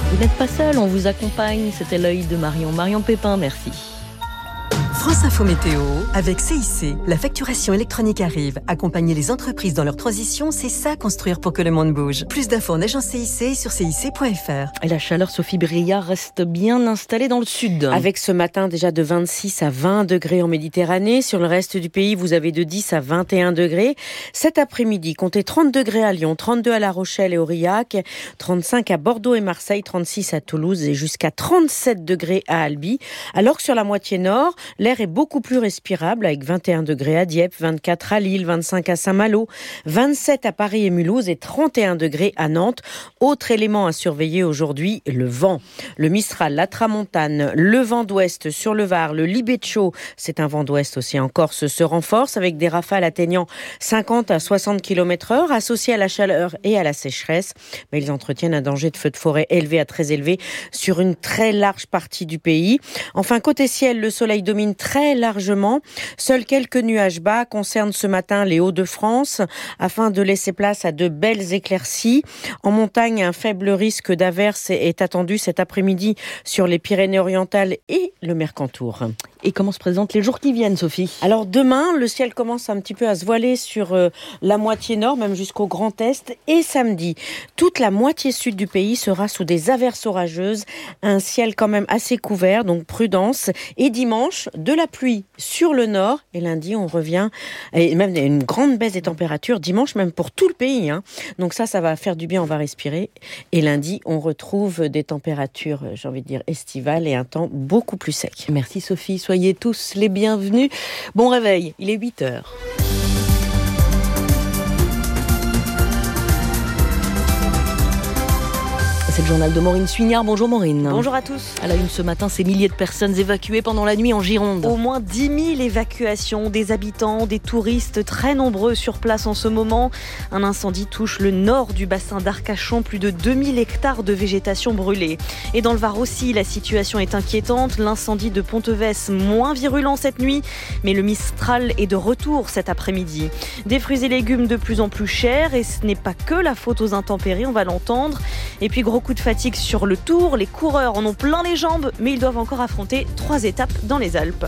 Vous n'êtes pas seul, on vous accompagne. C'était l'œil de Marion Pépin, merci. France Info Météo, avec CIC. La facturation électronique arrive. Accompagner les entreprises dans leur transition, c'est ça, construire pour que le monde bouge. Plus d'infos en agence CIC sur cic.fr. Et la chaleur, Sophie Briard, reste bien installée dans le sud. Avec ce matin déjà de 26 à 20 degrés en Méditerranée. Sur le reste du pays, vous avez de 10 à 21 degrés. Cet après-midi, comptez 30 degrés à Lyon, 32 à La Rochelle et Aurillac, 35 à Bordeaux et Marseille, 36 à Toulouse et jusqu'à 37 degrés à Albi. Alors que sur la moitié nord, l'air est beaucoup plus respirable avec 21 degrés à Dieppe, 24 à Lille, 25 à Saint-Malo, 27 à Paris et Mulhouse et 31 degrés à Nantes. Autre élément à surveiller aujourd'hui, le vent. Le Mistral, la Tramontane, le vent d'ouest sur le Var, le Libeccio, c'est un vent d'ouest aussi en Corse, se renforce avec des rafales atteignant 50 à 60 km/h associés à la chaleur et à la sécheresse. Mais ils entretiennent un danger de feux de forêt élevé à très élevé sur une très large partie du pays. Enfin, côté ciel, le soleil domine très largement. Seuls quelques nuages bas concernent ce matin les Hauts-de-France afin de laisser place à de belles éclaircies. En montagne, un faible risque d'averse est attendu cet après-midi sur les Pyrénées-Orientales et le Mercantour. Et comment se présentent les jours qui viennent, Sophie ? Alors demain, le ciel commence un petit peu à se voiler sur la moitié nord, même jusqu'au Grand Est. Et samedi, toute la moitié sud du pays sera sous des averses orageuses. Un ciel quand même assez couvert, donc prudence. Et dimanche, de la pluie sur le nord. Et lundi, on revient, et même une grande baisse des températures. Dimanche, même pour tout le pays. Donc ça va faire du bien, on va respirer. Et lundi, on retrouve des températures, j'ai envie de dire, estivales et un temps beaucoup plus sec. Merci Sophie, soyez tous les bienvenus. Bon réveil, il est 8h. C'est le journal de Maureen Suignard. Bonjour Maureen. Bonjour à tous. À la une ce matin, ces milliers de personnes évacuées pendant la nuit en Gironde. Au moins 10 000 évacuations, des habitants, des touristes très nombreux sur place en ce moment. Un incendie touche le nord du bassin d'Arcachon, plus de 2000 hectares de végétation brûlée. Et dans le Var aussi, la situation est inquiétante. L'incendie de Pontevès, moins virulent cette nuit, mais le Mistral est de retour cet après-midi. Des fruits et légumes de plus en plus chers et ce n'est pas que la faute aux intempéries, on va l'entendre. Et puis gros coup de fatigue sur le Tour, les coureurs en ont plein les jambes, mais ils doivent encore affronter 3 étapes dans les Alpes.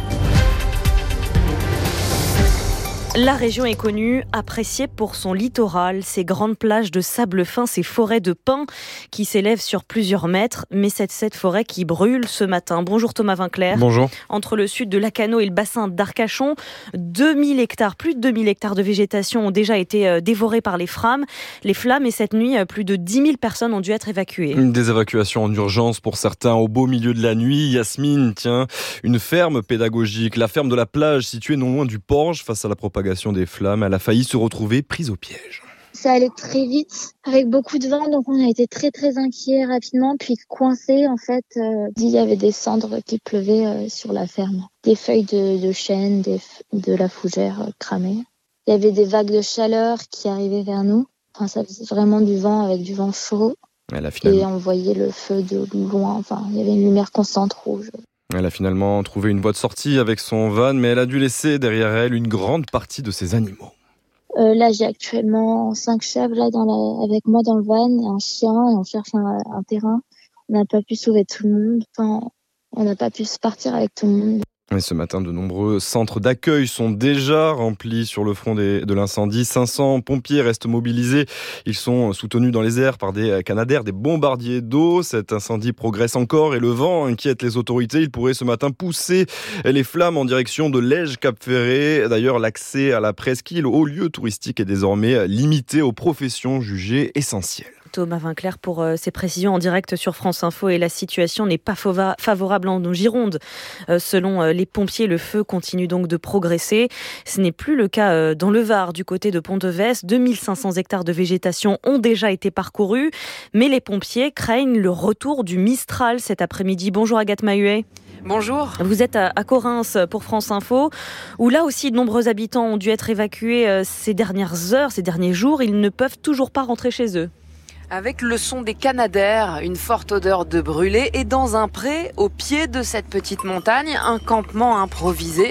La région est connue, appréciée pour son littoral, ses grandes plages de sable fin, ses forêts de pins qui s'élèvent sur plusieurs mètres. Mais c'est cette forêt qui brûle ce matin. Bonjour Thomas Vinclair. Bonjour. Entre le sud de Lacanau et le bassin d'Arcachon, 2000 hectares, plus de 2000 hectares de végétation ont déjà été dévorés par les flammes. Et cette nuit, plus de 10 000 personnes ont dû être évacuées. Des évacuations en urgence pour certains au beau milieu de la nuit. Yasmine, une ferme pédagogique, la ferme de la plage située non loin du Porge, face à la propagation des flammes, elle a failli se retrouver prise au piège. Ça allait très vite, avec beaucoup de vent, donc on a été très très inquiets rapidement, puis coincés en fait. Il y avait des cendres qui pleuvaient sur la ferme, des feuilles de chêne, de la fougère cramée. Il y avait des vagues de chaleur qui arrivaient vers nous. Enfin, ça faisait vraiment du vent avec du vent chaud. Et on voyait le feu de loin. Enfin, il y avait une lumière constante rouge. Elle a finalement trouvé une voie de sortie avec son van, mais elle a dû laisser derrière elle une grande partie de ses animaux. Là, j'ai actuellement 5 chèvres là, avec moi dans le van, et un chien, et on cherche un terrain. On n'a pas pu sauver tout le monde. Enfin, on n'a pas pu se partir avec tout le monde. Et ce matin, de nombreux centres d'accueil sont déjà remplis sur le front de l'incendie. 500 pompiers restent mobilisés. Ils sont soutenus dans les airs par des canadaires, des bombardiers d'eau. Cet incendie progresse encore et le vent inquiète les autorités. Il pourrait ce matin pousser les flammes en direction de Lège-Cap-Ferré. D'ailleurs, l'accès à la presqu'île, haut lieu touristique, est désormais limité aux professions jugées essentielles. Thomas Vinclair pour ces précisions en direct sur France Info. Et la situation n'est pas favorable en Gironde. Selon les pompiers, le feu continue donc de progresser. Ce n'est plus le cas dans le Var, du côté de Pontevès. 2500 hectares de végétation ont déjà été parcourus. Mais les pompiers craignent le retour du Mistral cet après-midi. Bonjour Agathe Mahuet. Bonjour. Vous êtes à Correns pour France Info, où là aussi de nombreux habitants ont dû être évacués ces dernières heures, ces derniers jours. Ils ne peuvent toujours pas rentrer chez eux. Avec le son des canadaires, une forte odeur de brûlé et dans un pré, au pied de cette petite montagne, un campement improvisé.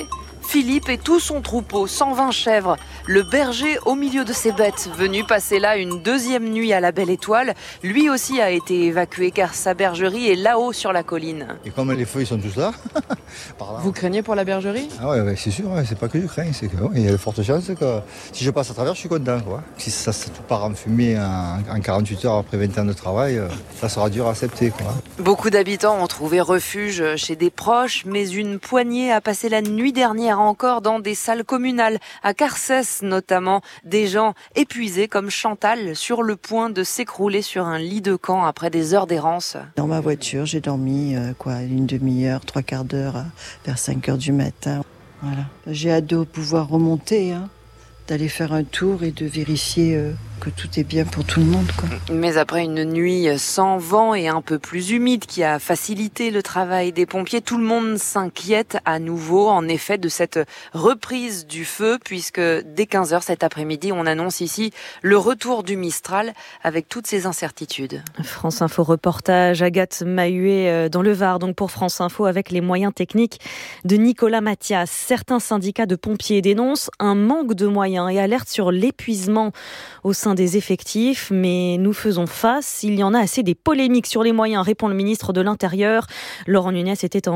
Philippe et tout son troupeau, 120 chèvres. Le berger au milieu de ses bêtes, venu passer là une deuxième nuit à la Belle Étoile, lui aussi a été évacué car sa bergerie est là-haut sur la colline. Et comme les feux ils sont tous là, par là. Vous craignez pour la bergerie ? Ah ouais, c'est sûr, c'est pas que je crains, c'est qu'il y a de fortes chances que si je passe à travers, je suis content. Quoi. Si ça tout part en fumée en 48 heures après 20 ans de travail, ça sera dur à accepter. Quoi. Beaucoup d'habitants ont trouvé refuge chez des proches, mais une poignée a passé la nuit dernière encore dans des salles communales, à Carcès notamment, des gens épuisés comme Chantal sur le point de s'écrouler sur un lit de camp après des heures d'errance. Dans ma voiture, j'ai dormi une demi-heure, 3/4 d'heure vers 5 heures du matin. Voilà. J'ai hâte de pouvoir remonter, d'aller faire un tour et de vérifier que tout est bien pour tout le monde. Quoi. Mais après une nuit sans vent et un peu plus humide qui a facilité le travail des pompiers, tout le monde s'inquiète à nouveau en effet de cette reprise du feu puisque dès 15h cet après-midi, on annonce ici le retour du Mistral avec toutes ces incertitudes. France Info reportage, Agathe Mahuet dans le Var, donc pour France Info avec les moyens techniques de Nicolas Mathias. Certains syndicats de pompiers dénoncent un manque de moyens et alertent sur l'épuisement au sein des effectifs, mais nous faisons face. Il y en a assez des polémiques sur les moyens, répond le ministre de l'Intérieur. Laurent Nunez était en